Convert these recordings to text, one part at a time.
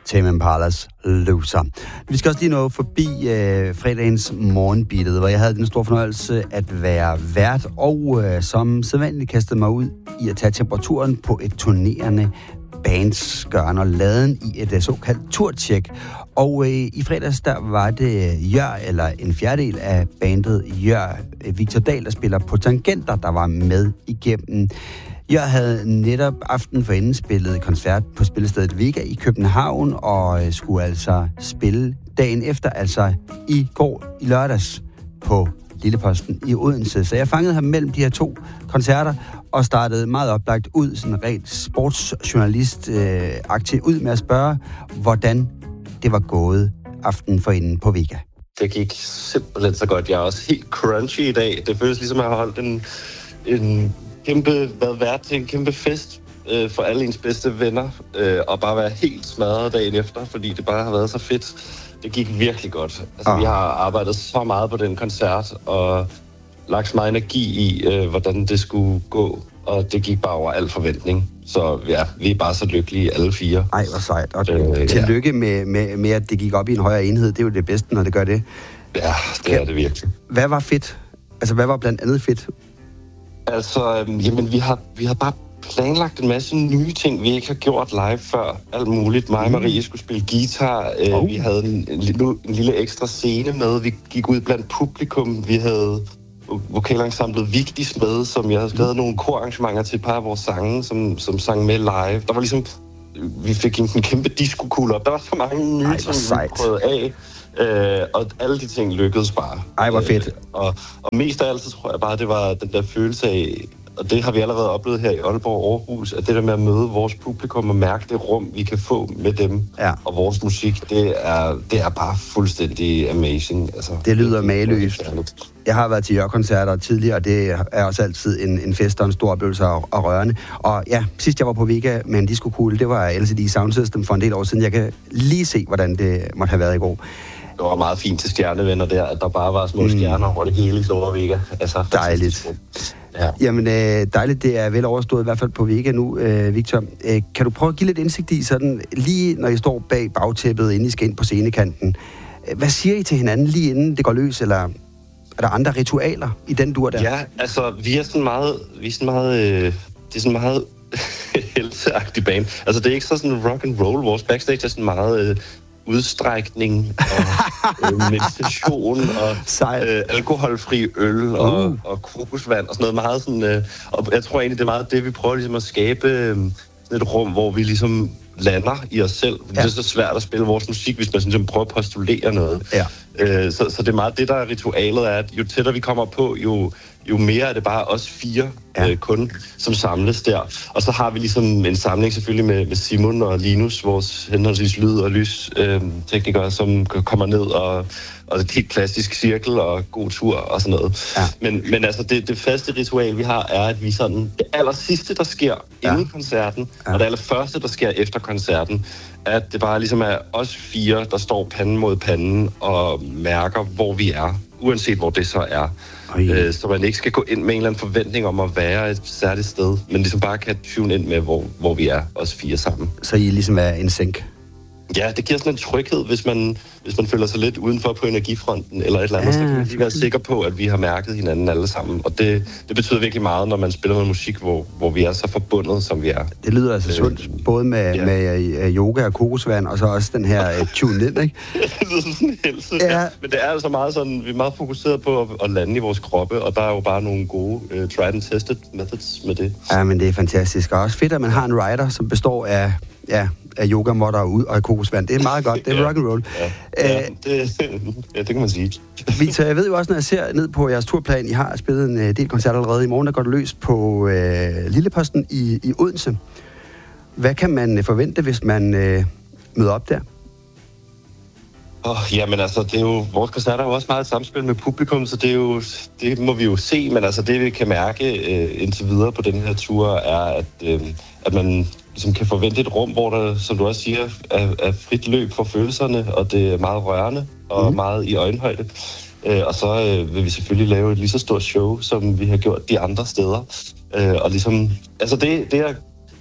Tame Impalas Loser. Vi skal også lige nå forbi fredagens morgenbeatet, hvor jeg havde den store fornøjelse at være vært, og som sædvanligt kastede mig ud i at tage temperaturen på et turnerende bands gøren og laden i et såkaldt turtjek. Og i fredags, der var det Jør, eller en fjerdedel af bandet Jør, Victor Dahl, der spiller på Tangenter, der var med igennem. Jeg havde netop aften forinden spillet koncert på spillestedet Vega i København, og skulle altså spille dagen efter, altså i går i lørdags på Lilleposten i Odense. Så jeg fangede ham mellem de her to koncerter, og startede meget oplagt ud, sådan rent sportsjournalist-aktiv ud med at spørge, hvordan det var gået aften forinden på Vega. Det gik simpelthen så godt. Jeg er også helt crunchy i dag. Det føles ligesom, at jeg har holdt en kæmpe, været vært til en kæmpe fest for alle ens bedste venner, og bare være helt smadret dagen efter, fordi det bare har været så fedt. Det gik virkelig godt. Altså, vi har arbejdet så meget på den koncert, og lagt så meget energi i, hvordan det skulle gå, og det gik bare over al forventning. Så ja, vi er bare så lykkelige alle fire. Ej, hvor sejt. Og tillykke med, at det gik op i en højere enhed. Det er jo det bedste, når det gør det. Ja, det er det virkelig. Hvad var fedt? Altså, hvad var blandt andet fedt? Altså, jamen, vi har bare planlagt en masse nye ting, vi ikke har gjort live før. Alt muligt. Mig og Marie skulle spille guitar. Vi havde en lille ekstra scene med. Vi gik ud blandt publikum. Vi havde vokalensemblet Vigdis med, som jeg havde skrevet nogle korarrangementer til et par af vores sange, som sang med live. Der var ligesom... Vi fik en kæmpe disco-kugle op. Der var så mange nye ting, vi prøvede af. Og alle de ting lykkedes bare. Ej, hvor fedt. Og mest af alt, så tror jeg bare, det var den der følelse af, og det har vi allerede oplevet her i Aalborg og Aarhus, at det der med at møde vores publikum og mærke det rum, vi kan få med dem og vores musik, det er bare fuldstændig amazing. Altså, det lyder mageløst. Jeg har været til Jør-koncerter tidligere, og det er også altid en fest og en stor oplevelse og rørende. Og ja, sidst jeg var på Vega med en disco-kugle, det var LCD Sound System for en del år siden. Jeg kan lige se, hvordan det måtte have været i går. Det var meget fint til stjernevenner der, at der bare var små stjerner over det hele i store Vega. Altså, dejligt. Ja. Jamen, dejligt. Det er vel overstået, i hvert fald på Vega nu, Victor. Kan du prøve at give lidt indsigt i, sådan lige når I står bag bagtæppet, inden I skal ind på scenekanten? Hvad siger I til hinanden lige inden det går løs, eller er der andre ritualer i den dur der? Ja, altså, vi er sådan meget det er sådan meget helseagtig bane. Altså, det er ikke så rock and roll. Vores backstage er sådan meget udstrækning og meditation og alkoholfri øl og krokusvand og sådan noget meget sådan. Og jeg tror egentlig, det er meget det, vi prøver ligesom at skabe sådan et rum, hvor vi ligesom lander i os selv. Det er så svært at spille vores musik, hvis man sådan prøver at postulere noget. Ja. Så det er meget det, der er ritualet, er, at jo tættere vi kommer på, jo mere er det bare os fire kun, som samles der. Og så har vi ligesom en samling selvfølgelig med Simon og Linus, vores henholdsvis lyd- og lysteknikere, som kommer ned og et helt klassisk cirkel og god tur og sådan noget. Ja. Men altså det faste ritual, vi har, er, at vi sådan det aller sidste, der sker inden koncerten, og det aller første, der sker efter koncerten, at det bare ligesom er os fire, der står panden mod panden og mærker, hvor vi er, uanset hvor det så er. Så man ikke skal gå ind med en eller anden forventning om at være et særligt sted, men ligesom bare kan tune ind med, hvor vi er, os fire sammen. Så I ligesom er en sænk? Ja, det giver sådan en tryghed, hvis man føler sig lidt udenfor på energifronten eller et eller andet, så kan man lige være sikker på, at vi har mærket hinanden alle sammen. Og det betyder virkelig meget, når man spiller noget musik, hvor vi er så forbundet, som vi er. Det lyder altså sundt, både med yoga og kokosvand, og så også den her tune ind, ikke? Det lyder som sådan en helse. Ja. Men det er altså meget sådan, vi er meget fokuseret på at lande i vores kroppe, og der er jo bare nogle gode tried and tested methods med det. Ja, men det er fantastisk. Og også fedt, at man har en rider, som består af yogamotter og kokosvand. Det er meget godt. Det er rock and roll. Det kan man sige. Victor, jeg ved jo også, når jeg ser ned på jeres turplan, I har spillet en del koncerter allerede. I morgen, der går det løs på Lilleposten i Odense. Hvad kan man forvente, hvis man møder op der? Jamen altså, det er jo, vores koncerter er jo også meget et samspil med publikum, så det må vi jo se, men altså det vi kan mærke indtil videre på den her tur er, at man ligesom kan forvente et rum, hvor der, som du også siger, er frit løb for følelserne, og det er meget rørende og meget i øjenhøjde. Og så vil vi selvfølgelig lave et lige så stort show, som vi har gjort de andre steder. Og ligesom, altså det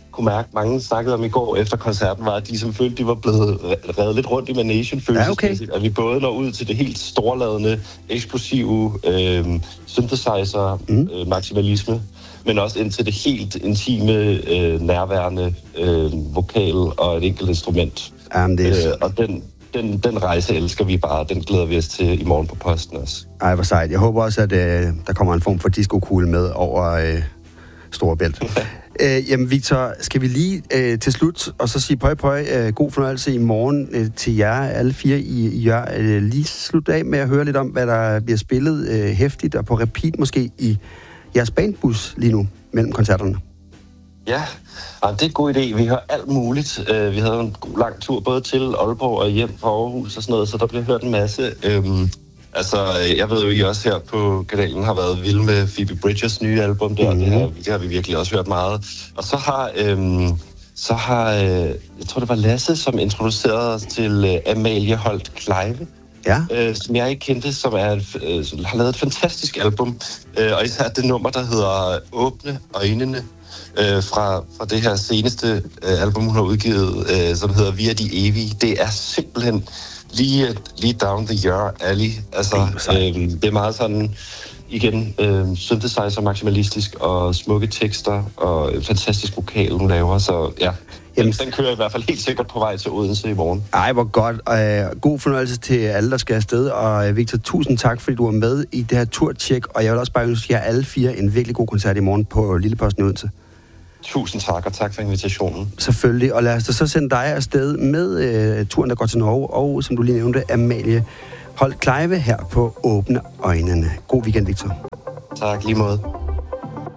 kunne mærke, mange snakkede om i går efter koncerten, var, at de som følte, de var blevet revet lidt rundt i managen følelsesmæssigt. At vi både når ud til det helt storladende, eksplosive synthesizer, maksimalisme, men også ind til det helt intime, nærværende vokal og et enkelt instrument. Og den rejse elsker vi bare. Den glæder vi os til i morgen på Posten også. Ej, hvor sejt. Jeg håber også, at der kommer en form for disco-kugle med over Storebælt. Jamen, Victor, skal vi lige til slut, og så sige pøj, god fornøjelse i morgen til jer, alle fire i Jør. Lige slutte af med at høre lidt om, hvad der bliver spillet hæftigt og på repeat måske i jeres bandbus lige nu, mellem koncerterne. Ja, det er en god idé. Vi hører alt muligt. Vi havde en god lang tur både til Aalborg og hjem fra Aarhus og sådan noget, så der bliver hørt en masse. Jeg ved jo, I også her på kanalen har været vilde med Phoebe Bridgers nye album der. Det har vi virkelig også hørt meget. Og så har jeg tror, det var Lasse, som introducerede os til Amalie Holt Kleive. Ja. Som jeg ikke kendte, som har lavet et fantastisk album. Og især det nummer, der hedder Åbne Øjnene. Fra det her seneste album, hun har udgivet, som hedder Vi er de evige. Det er simpelthen lige down the Jør alley. Altså, det er meget sådan, igen, synthesizer maksimalistisk og smukke tekster og fantastisk vokal, hun laver. Så ja, den kører i hvert fald helt sikkert på vej til Odense i morgen. Ej, hvor godt. God fornøjelse til alle, der skal afsted. Og Victor, tusind tak, fordi du var med i det her turtjek. Og jeg vil også bare ønske jer alle fire en virkelig god koncert i morgen på Lille Posten Odense. Tusind tak, og tak for invitationen. Selvfølgelig, og lad os da så sende dig afsted med turen, der går til Norge, og som du lige nævnte, Amalie Holt Kleive her på Åbne Øjnene. God weekend, Victor. Tak, lige måde.